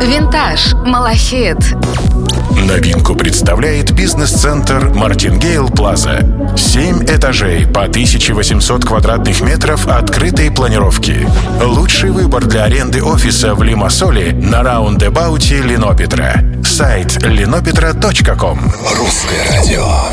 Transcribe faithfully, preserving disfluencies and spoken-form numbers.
Винтаж, Малахит. Новинку представляет бизнес-центр Мартингейл Плаза. Семь этажей по тысяча восемьсот квадратных метров открытой планировки. Лучший выбор для аренды офиса в Лимассоле на раундэбауте Линопетра. Сайт линопетра точка ком. Русское радио.